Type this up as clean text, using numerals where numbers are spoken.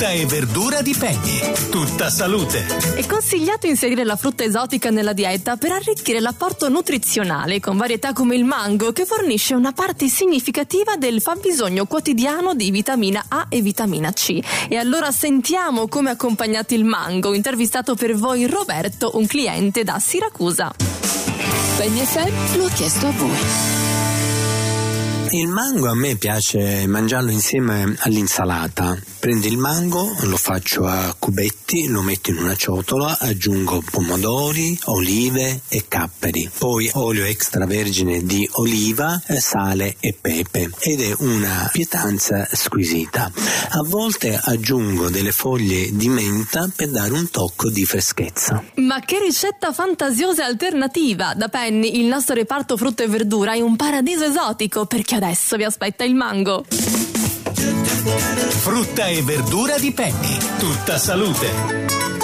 Frutta e verdura di Penny. Tutta salute. È consigliato inserire la frutta esotica nella dieta per arricchire l'apporto nutrizionale con varietà come il mango, che fornisce una parte significativa del fabbisogno quotidiano di vitamina A e vitamina C. E allora sentiamo come ha accompagnato il mango, intervistato per voi Roberto, un cliente da Siracusa. Penny FM lo ha chiesto a voi. Il mango a me piace mangiarlo insieme all'insalata. Prendo il mango, lo faccio a cubetti, lo metto in una ciotola, aggiungo pomodori, olive e capperi, poi olio extravergine di oliva, sale e pepe, ed è una pietanza squisita. A volte aggiungo delle foglie di menta per dare un tocco di freschezza. Ma che ricetta fantasiosa e alternativa! Da Penny, il nostro reparto frutta e verdura è un paradiso esotico, perché adesso vi aspetta il mango. Frutta e verdura di Penny. Tutta salute.